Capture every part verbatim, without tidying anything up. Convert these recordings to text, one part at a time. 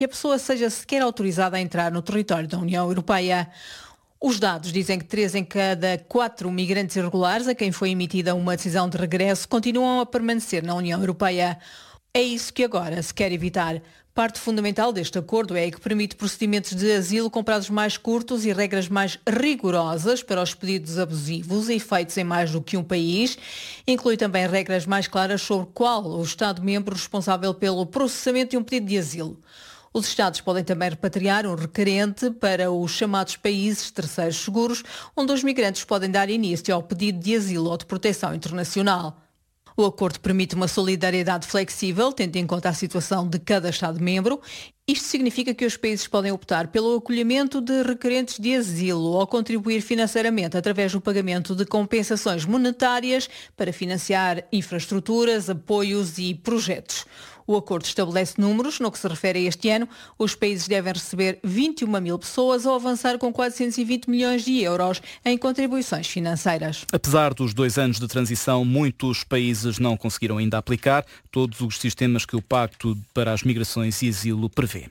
que a pessoa seja sequer autorizada a entrar no território da União Europeia. Os dados dizem que três em cada quatro migrantes irregulares a quem foi emitida uma decisão de regresso continuam a permanecer na União Europeia. É isso que agora se quer evitar. Parte fundamental deste acordo é que permite procedimentos de asilo com prazos mais curtos e regras mais rigorosas para os pedidos abusivos e feitos em mais do que um país. Inclui também regras mais claras sobre qual o Estado-membro responsável pelo processamento de um pedido de asilo. Os Estados podem também repatriar um requerente para os chamados países terceiros seguros, onde os migrantes podem dar início ao pedido de asilo ou de proteção internacional. O acordo permite uma solidariedade flexível, tendo em conta a situação de cada Estado-membro. Isto significa que os países podem optar pelo acolhimento de requerentes de asilo ou contribuir financeiramente através do pagamento de compensações monetárias para financiar infraestruturas, apoios e projetos. O acordo estabelece números. No que se refere a este ano, os países devem receber vinte e uma mil pessoas ou avançar com quatrocentos e vinte milhões de euros em contribuições financeiras. Apesar dos dois anos de transição, muitos países não conseguiram ainda aplicar todos os sistemas que o Pacto para as Migrações e Asilo prevê.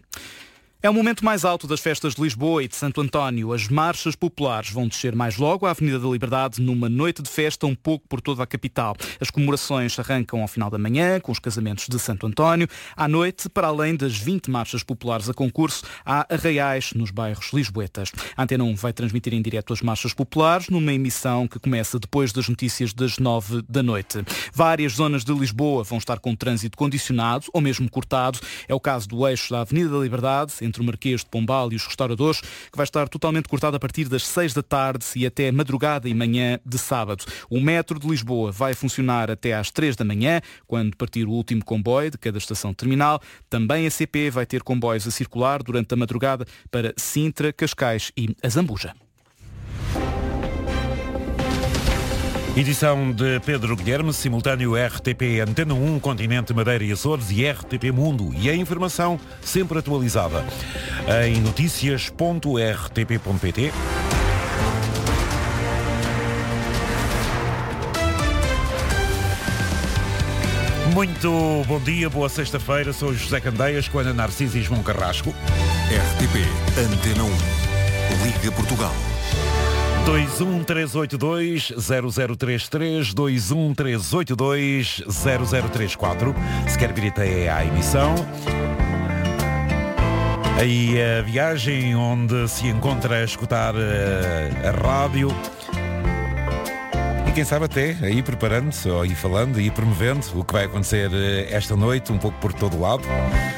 É o momento mais alto das festas de Lisboa e de Santo António. As marchas populares vão descer mais logo à Avenida da Liberdade numa noite de festa um pouco por toda a capital. As comemorações arrancam ao final da manhã com os casamentos de Santo António. À noite, para além das vinte marchas populares a concurso, há arraiais nos bairros lisboetas. A Antena um vai transmitir em direto as marchas populares numa emissão que começa depois das notícias das nove da noite. Várias zonas de Lisboa vão estar com trânsito condicionado ou mesmo cortado. É o caso do eixo da Avenida da Liberdade, entre o Marquês de Pombal e os restauradores, que vai estar totalmente cortado a partir das seis da tarde e até madrugada e manhã de sábado. O metro de Lisboa vai funcionar até às três da manhã, quando partir o último comboio de cada estação terminal. Também a C P vai ter comboios a circular durante a madrugada para Sintra, Cascais e a Zambuja. Edição de Pedro Guilherme, simultâneo R T P Antena um, Continente, Madeira e Açores e R T P Mundo. E a informação sempre atualizada em notícias ponto r t p ponto p t. Muito bom dia, boa sexta-feira. Sou José Candeias com Ana Narciso e João Carrasco. R T P Antena um. Liga Portugal. dois um três oito dois zero zero três três, dois um três oito dois zero zero três quatro. Se quer vir até à emissão. Aí a viagem onde se encontra a escutar a, a rádio. E quem sabe até aí preparando-se, ou ir falando e promovendo o que vai acontecer esta noite, um pouco por todo lado.